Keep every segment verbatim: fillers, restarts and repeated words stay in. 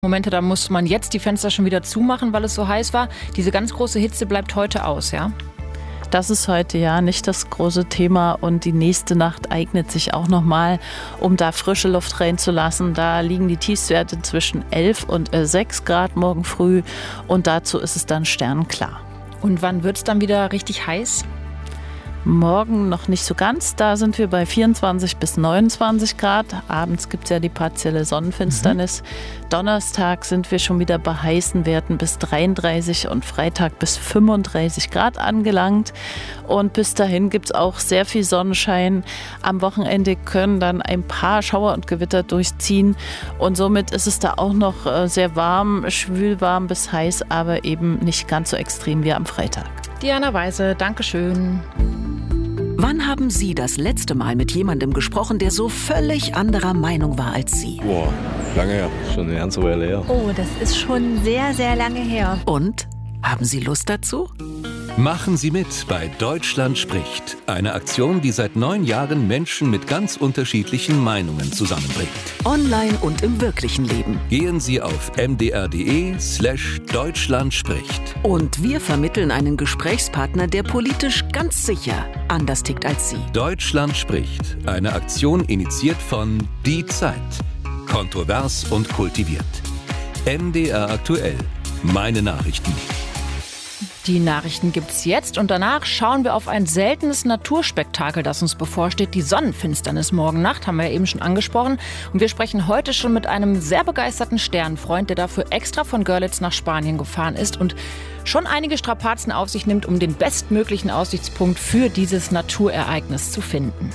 Momente, da muss man jetzt die Fenster schon wieder zumachen, weil es so heiß war. Diese ganz große Hitze bleibt heute aus, ja? Das ist heute ja nicht das große Thema und die nächste Nacht eignet sich auch nochmal, um da frische Luft reinzulassen. Da liegen die Tiefstwerte zwischen elf und sechs Grad morgen früh und dazu ist es dann sternenklar. Und wann wird es dann wieder richtig heiß? Morgen noch nicht so ganz, da sind wir bei vierundzwanzig bis neunundzwanzig Grad. Abends gibt es ja die partielle Sonnenfinsternis. Mhm. Donnerstag sind wir schon wieder bei heißen Werten bis dreiunddreißig und Freitag bis fünfunddreißig Grad angelangt. Und bis dahin gibt es auch sehr viel Sonnenschein. Am Wochenende können dann ein paar Schauer und Gewitter durchziehen. Und somit ist es da auch noch sehr warm, schwül-warm bis heiß, aber eben nicht ganz so extrem wie am Freitag. Diana Weise, Dankeschön. Wann haben Sie das letzte Mal mit jemandem gesprochen, der so völlig anderer Meinung war als Sie? Boah, lange her. Schon eine ganze Weile her. Oh, das ist schon sehr, sehr lange her. Und? Haben Sie Lust dazu? Machen Sie mit bei Deutschland spricht. Eine Aktion, die seit neun Jahren Menschen mit ganz unterschiedlichen Meinungen zusammenbringt. Online und im wirklichen Leben. Gehen Sie auf m d r punkt d e slash Deutschland spricht. Und wir vermitteln einen Gesprächspartner, der politisch ganz sicher anders tickt als Sie. Deutschland spricht. Eine Aktion initiiert von Die Zeit. Kontrovers und kultiviert. M D R aktuell. Meine Nachrichten. Die Nachrichten gibt's jetzt und danach schauen wir auf ein seltenes Naturspektakel, das uns bevorsteht. Die Sonnenfinsternis morgen Nacht, haben wir ja eben schon angesprochen. Und wir sprechen heute schon mit einem sehr begeisterten Sternenfreund, der dafür extra von Görlitz nach Spanien gefahren ist und schon einige Strapazen auf sich nimmt, um den bestmöglichen Aussichtspunkt für dieses Naturereignis zu finden.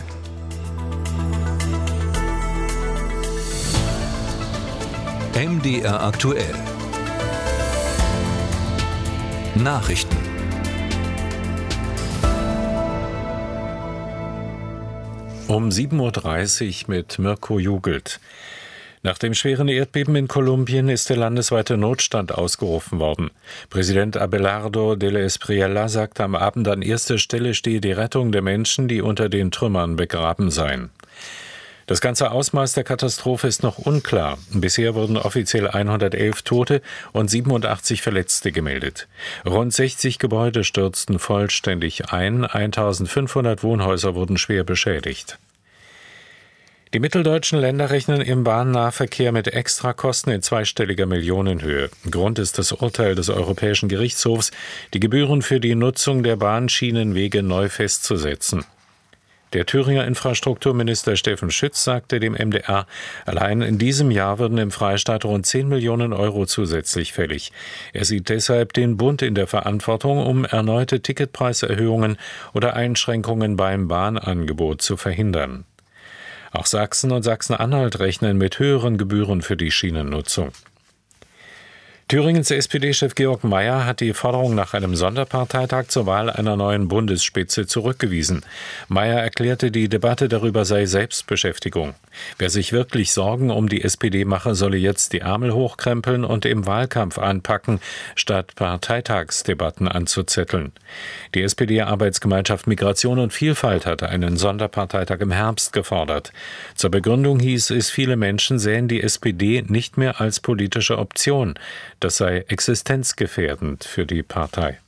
M D R aktuell. Nachrichten. Um sieben Uhr dreißig mit Mirko Jugelt. Nach dem schweren Erdbeben in Kolumbien ist der landesweite Notstand ausgerufen worden. Präsident Abelardo de la Espriella sagte am Abend, an erster Stelle stehe die Rettung der Menschen, die unter den Trümmern begraben seien. Das ganze Ausmaß der Katastrophe ist noch unklar. Bisher wurden offiziell hundertelf Tote und siebenundachtzig Verletzte gemeldet. Rund sechzig Gebäude stürzten vollständig ein, eintausendfünfhundert Wohnhäuser wurden schwer beschädigt. Die mitteldeutschen Länder rechnen im Bahnnahverkehr mit Extrakosten in zweistelliger Millionenhöhe. Grund ist das Urteil des Europäischen Gerichtshofs, die Gebühren für die Nutzung der Bahnschienenwege neu festzusetzen. Der Thüringer Infrastrukturminister Steffen Schütz sagte dem M D R, allein in diesem Jahr würden im Freistaat rund zehn Millionen Euro zusätzlich fällig. Er sieht deshalb den Bund in der Verantwortung, um erneute Ticketpreiserhöhungen oder Einschränkungen beim Bahnangebot zu verhindern. Auch Sachsen und Sachsen-Anhalt rechnen mit höheren Gebühren für die Schienennutzung. Thüringens S P D-Chef Georg Mayer hat die Forderung nach einem Sonderparteitag zur Wahl einer neuen Bundesspitze zurückgewiesen. Mayer erklärte, die Debatte darüber sei Selbstbeschäftigung. Wer sich wirklich Sorgen um die S P D mache, solle jetzt die Ärmel hochkrempeln und im Wahlkampf anpacken, statt Parteitagsdebatten anzuzetteln. Die S P D-Arbeitsgemeinschaft Migration und Vielfalt hatte einen Sonderparteitag im Herbst gefordert. Zur Begründung hieß es, viele Menschen sähen die S P D nicht mehr als politische Option. Das sei existenzgefährdend für die Partei.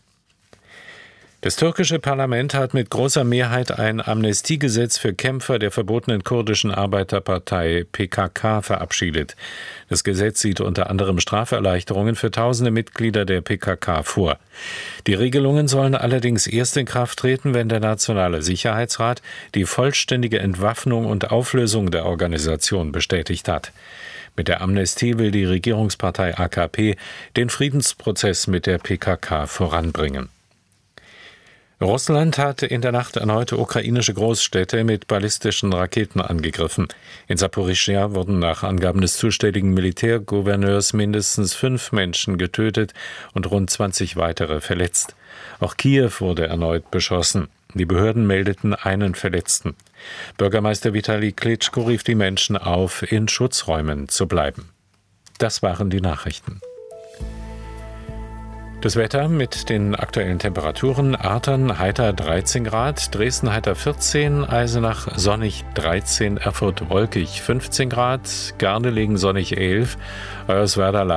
Das türkische Parlament hat mit großer Mehrheit ein Amnestiegesetz für Kämpfer der verbotenen kurdischen Arbeiterpartei P K K verabschiedet. Das Gesetz sieht unter anderem Straferleichterungen für tausende Mitglieder der P K K vor. Die Regelungen sollen allerdings erst in Kraft treten, wenn der Nationale Sicherheitsrat die vollständige Entwaffnung und Auflösung der Organisation bestätigt hat. Mit der Amnestie will die Regierungspartei A K P den Friedensprozess mit der P K K voranbringen. Russland hat in der Nacht erneut ukrainische Großstädte mit ballistischen Raketen angegriffen. In Saporischschja wurden nach Angaben des zuständigen Militärgouverneurs mindestens fünf Menschen getötet und rund zwanzig weitere verletzt. Auch Kiew wurde erneut beschossen. Die Behörden meldeten einen Verletzten. Bürgermeister Vitali Klitschko rief die Menschen auf, in Schutzräumen zu bleiben. Das waren die Nachrichten. Das Wetter mit den aktuellen Temperaturen: Artern heiter dreizehn Grad, Dresden heiter vierzehn, Eisenach sonnig dreizehn, Erfurt wolkig fünfzehn Grad, Gardelegen sonnig elf, Hoyerswerda